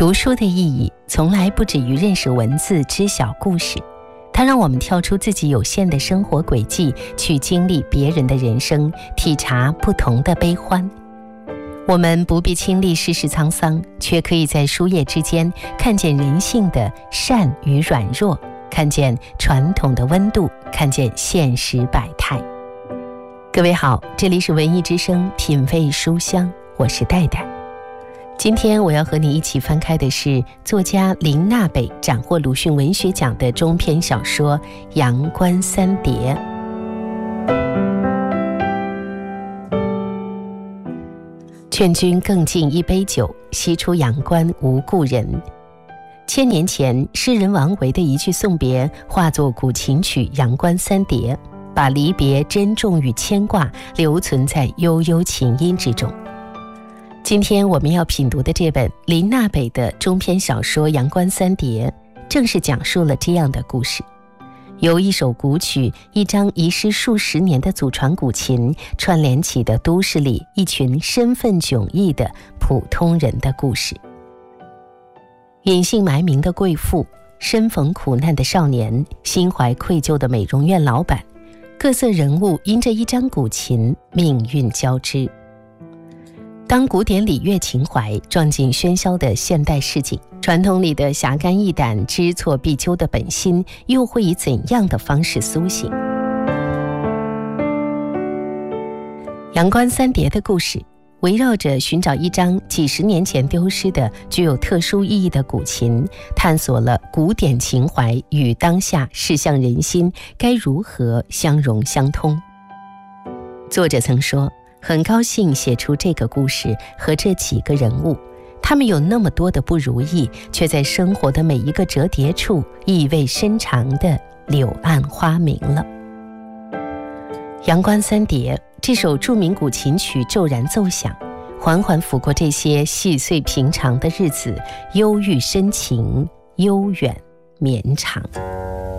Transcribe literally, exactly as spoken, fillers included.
读书的意义从来不止于认识文字、知晓故事，它让我们跳出自己有限的生活轨迹，去经历别人的人生，体察不同的悲欢。我们不必亲历世事沧桑，却可以在书页之间看见人性的善与软弱，看见传统的温度，看见现实百态。各位好，这里是文艺之声品味书香，我是戴戴。今天我要和你一起翻开的是作家林娜北斩获鲁迅文学奖的中篇小说《阳关三叠》。劝君更尽一杯酒，西出阳关无故人。千年前，诗人王维的一句送别化作古琴曲《阳关三叠》，把离别珍重与牵挂留存在悠悠琴音之中。今天我们要品读的这本林娜北的中篇小说《阳关三叠》，正是讲述了这样的故事，由一首古曲、一张遗失数十年的祖传古琴串联起的都市里一群身份迥异的普通人的故事。隐姓埋名的贵妇，身逢苦难的少年，心怀愧疚的美容院老板，各色人物因着一张古琴命运交织。当古典礼乐情怀撞进喧嚣的现代市井，传统里的侠肝义胆、知错必究的本心又会以怎样的方式苏醒？阳关三叠的故事围绕着寻找一张几十年前丢失的具有特殊意义的古琴，探索了古典情怀与当下世相人心该如何相融相通。作者曾说，很高兴写出这个故事和这几个人物，他们有那么多的不如意，却在生活的每一个折叠处意味深长的柳暗花明了。阳关三叠这首著名古琴曲骤然奏响，缓缓抚过这些细碎平常的日子，忧郁深情，悠远绵长。